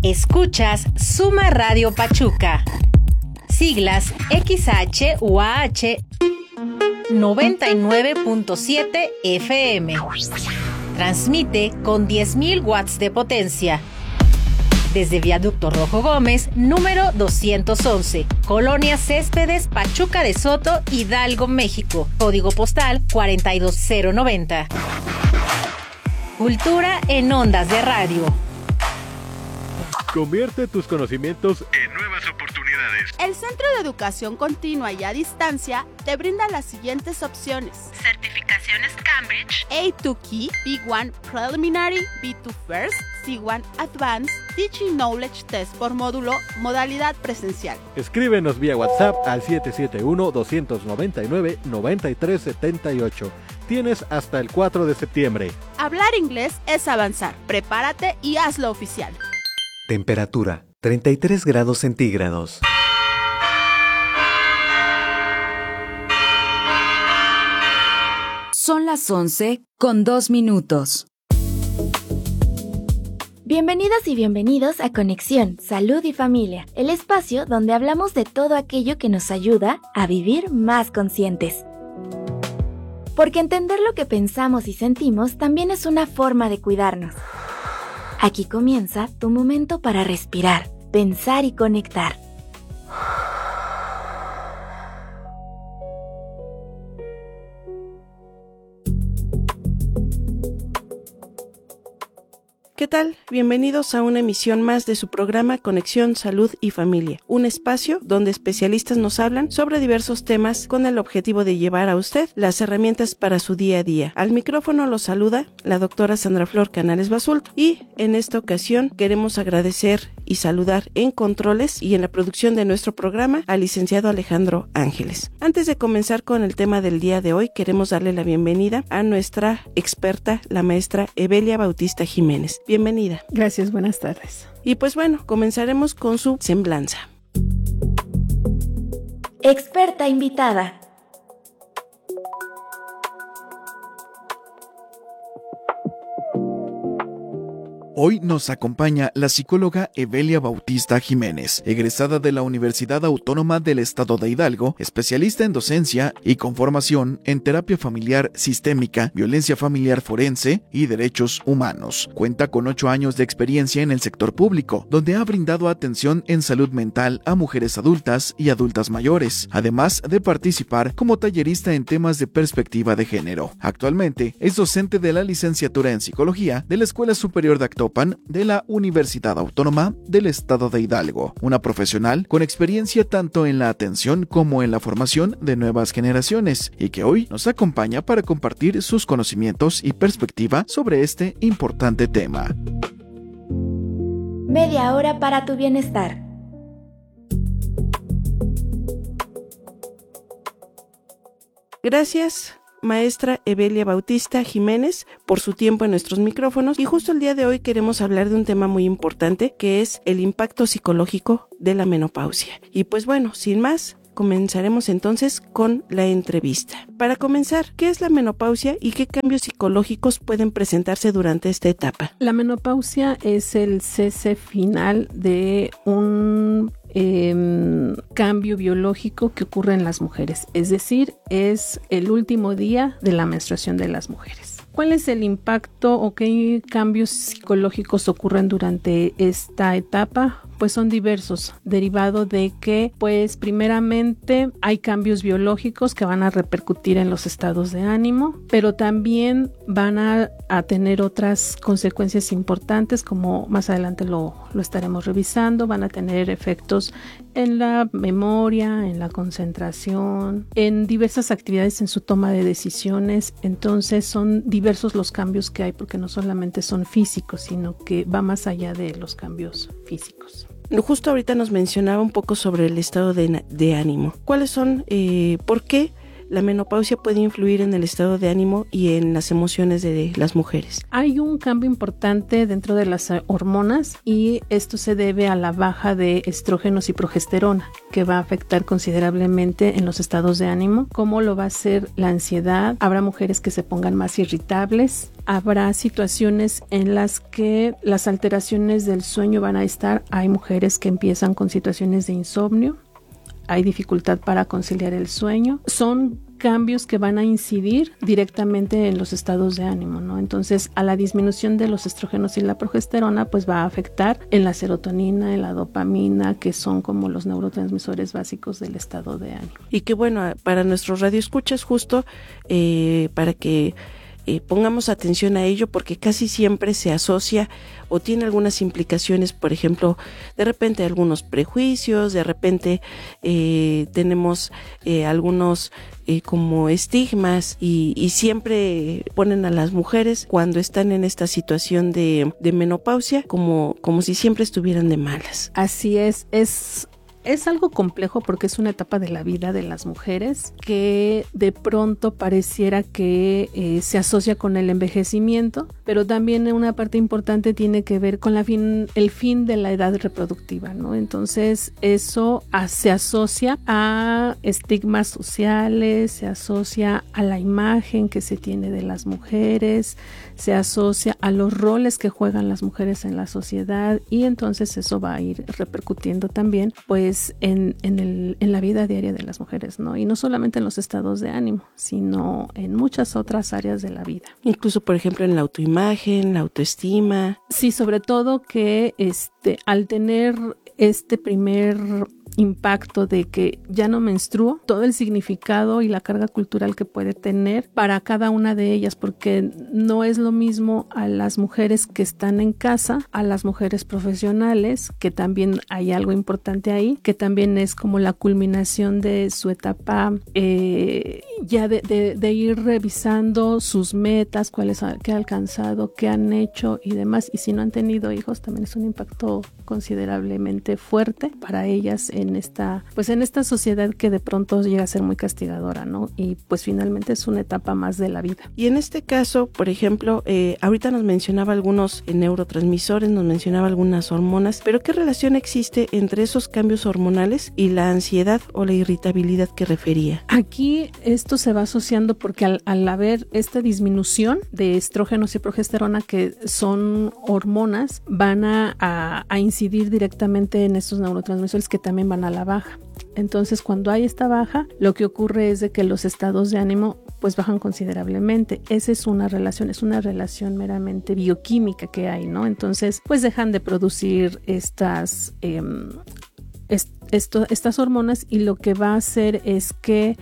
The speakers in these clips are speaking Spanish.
Escuchas Suma Radio Pachuca. Siglas XHUAH 99.7 FM. Transmite con 10.000 watts de potencia. Desde Viaducto Rojo Gómez, número 211, Colonia Céspedes, Pachuca de Soto, Hidalgo, México. Código postal 42090. Cultura en ondas de radio. Convierte tus conocimientos en nuevas oportunidades. El Centro de Educación Continua y a Distancia te brinda las siguientes opciones: certificaciones Cambridge, A2 Key, B1 Preliminary, B2 First, C1 Advanced, Teaching Knowledge Test por módulo, modalidad presencial. Escríbenos vía WhatsApp al 771-299-9378. Tienes hasta el 4 de septiembre. Hablar inglés es avanzar. Prepárate y hazlo oficial. Temperatura, 33 grados centígrados. Son las 11:02. Bienvenidas y bienvenidos a Conexión, Salud y Familia, el espacio donde hablamos de todo aquello que nos ayuda a vivir más conscientes. Porque entender lo que pensamos y sentimos también es una forma de cuidarnos. Aquí comienza tu momento para respirar, pensar y conectar. ¿Qué tal? Bienvenidos a una emisión más de su programa Conexión, Salud y Familia, un espacio donde especialistas nos hablan sobre diversos temas con el objetivo de llevar a usted las herramientas para su día a día. Al micrófono los saluda la doctora Sandra Flor Canales Basulto y en esta ocasión queremos agradecer y saludar en controles y en la producción de nuestro programa al licenciado Alejandro Ángeles. Antes de comenzar con el tema del día de hoy, queremos darle la bienvenida a nuestra experta, la maestra Evelia Bautista Jiménez. Bienvenida. Gracias, buenas tardes. Y pues bueno, comenzaremos con su semblanza. Experta invitada. Hoy nos acompaña la psicóloga Evelia Bautista Jiménez, egresada de la Universidad Autónoma del Estado de Hidalgo, especialista en docencia y con formación en terapia familiar sistémica, violencia familiar forense y derechos humanos. Cuenta con 8 años de experiencia en el sector público, donde ha brindado atención en salud mental a mujeres adultas y adultas mayores, además de participar como tallerista en temas de perspectiva de género. Actualmente es docente de la licenciatura en psicología de la Escuela Superior de Actopan de la Universidad Autónoma del Estado de Hidalgo, una profesional con experiencia tanto en la atención como en la formación de nuevas generaciones y que hoy nos acompaña para compartir sus conocimientos y perspectiva sobre este importante tema. Media hora para tu bienestar. Gracias, maestra Evelia Bautista Jiménez, por su tiempo en nuestros micrófonos. Y justo el día de hoy queremos hablar de un tema muy importante, que es el impacto psicológico de la menopausia. Y pues bueno, sin más, comenzaremos entonces con la entrevista. Para comenzar, ¿qué es la menopausia y qué cambios psicológicos pueden presentarse durante esta etapa? La menopausia es el cese final de un cambio biológico que ocurre en las mujeres, es decir, es el último día de la menstruación de las mujeres. ¿Cuál es el impacto o qué cambios psicológicos ocurren durante esta etapa? Pues son diversos, derivado de que, pues primeramente hay cambios biológicos que van a repercutir en los estados de ánimo, pero también van a tener otras consecuencias importantes, como más adelante lo estaremos revisando. Van a tener efectos en la memoria, en la concentración, en diversas actividades en su toma de decisiones. Entonces son diversos los cambios que hay, porque no solamente son físicos, sino que va más allá de los cambios físicos. Justo ahorita nos mencionaba un poco sobre el estado de ánimo. ¿Cuáles son, por qué la menopausia puede influir en el estado de ánimo y en las emociones de las mujeres? Hay un cambio importante dentro de las hormonas y esto se debe a la baja de estrógenos y progesterona, que va a afectar considerablemente en los estados de ánimo. ¿Cómo lo va a hacer la ansiedad? Habrá mujeres que se pongan más irritables. Habrá situaciones en las que las alteraciones del sueño van a estar. Hay mujeres que empiezan con situaciones de insomnio. Hay dificultad para conciliar el sueño. Son cambios que van a incidir directamente en los estados de ánimo, ¿no? Entonces, a la disminución de los estrógenos y la progesterona, pues va a afectar en la serotonina, en la dopamina, que son como los neurotransmisores básicos del estado de ánimo. Y que bueno, para nuestros radioescuchas, justo para que pongamos atención a ello, porque casi siempre se asocia o tiene algunas implicaciones, por ejemplo, de repente algunos prejuicios, de repente tenemos algunos como estigmas y siempre ponen a las mujeres cuando están en esta situación de menopausia como si siempre estuvieran de malas. Así es algo complejo porque es una etapa de la vida de las mujeres que de pronto pareciera que se asocia con el envejecimiento, pero también una parte importante tiene que ver con el fin de la edad reproductiva, ¿no? Entonces eso se asocia a estigmas sociales, se asocia a la imagen que se tiene de las mujeres, se asocia a los roles que juegan las mujeres en la sociedad y entonces eso va a ir repercutiendo también pues en la vida diaria de las mujeres, ¿no? Y no solamente en los estados de ánimo, sino en muchas otras áreas de la vida. Incluso, por ejemplo, en la autoimagen, la autoestima. Sí, sobre todo que al tener este primer impacto de que ya no menstruo, todo el significado y la carga cultural que puede tener para cada una de ellas, porque no es lo mismo a las mujeres que están en casa, a las mujeres profesionales, que también hay algo importante ahí, que también es como la culminación de su etapa ya de ir revisando sus metas, qué ha alcanzado, qué han hecho y demás, y si no han tenido hijos también es un impacto considerablemente fuerte para ellas en esta sociedad que de pronto llega a ser muy castigadora, ¿no? Y pues finalmente es una etapa más de la vida. Y en este caso, por ejemplo, ahorita nos mencionaba algunos neurotransmisores, nos mencionaba algunas hormonas, pero ¿qué relación existe entre esos cambios hormonales y la ansiedad o la irritabilidad que refería? Aquí esto se va asociando porque al haber esta disminución de estrógenos y progesterona, que son hormonas, van a incidir directamente en estos neurotransmisores que también van a la baja. Entonces, cuando hay esta baja, lo que ocurre es de que los estados de ánimo pues bajan considerablemente. Esa es una relación meramente bioquímica que hay, ¿no? Entonces, pues dejan de producir estas hormonas y lo que va a hacer es que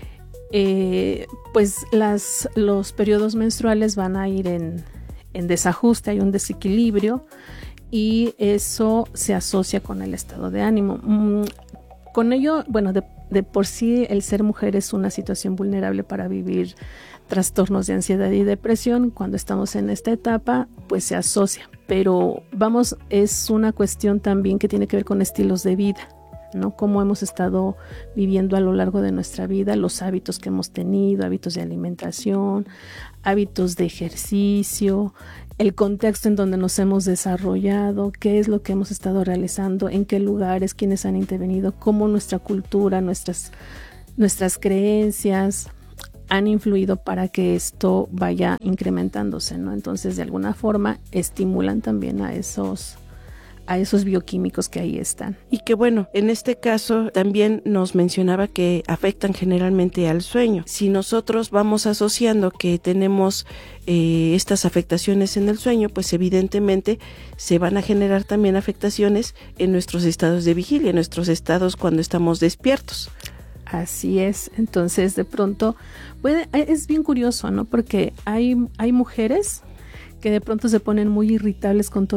pues los periodos menstruales van a ir en desajuste, hay un desequilibrio y eso se asocia con el estado de ánimo. Con ello, bueno, de por sí el ser mujer es una situación vulnerable para vivir trastornos de ansiedad y depresión. Cuando estamos en esta etapa, pues se asocia. Pero es una cuestión también que tiene que ver con estilos de vida, ¿no? Cómo hemos estado viviendo a lo largo de nuestra vida, los hábitos que hemos tenido, hábitos de alimentación, hábitos de ejercicio, el contexto en donde nos hemos desarrollado, qué es lo que hemos estado realizando, en qué lugares, quiénes han intervenido, cómo nuestra cultura, nuestras creencias han influido para que esto vaya incrementándose, ¿no? Entonces, de alguna forma, estimulan también a esos bioquímicos que ahí están. Y que bueno, en este caso también nos mencionaba que afectan generalmente al sueño. Si nosotros vamos asociando que tenemos estas afectaciones en el sueño, pues evidentemente se van a generar también afectaciones en nuestros estados de vigilia, en nuestros estados cuando estamos despiertos. Así es. Entonces, de pronto, es bien curioso, ¿no? Porque hay mujeres que de pronto se ponen muy irritables con todo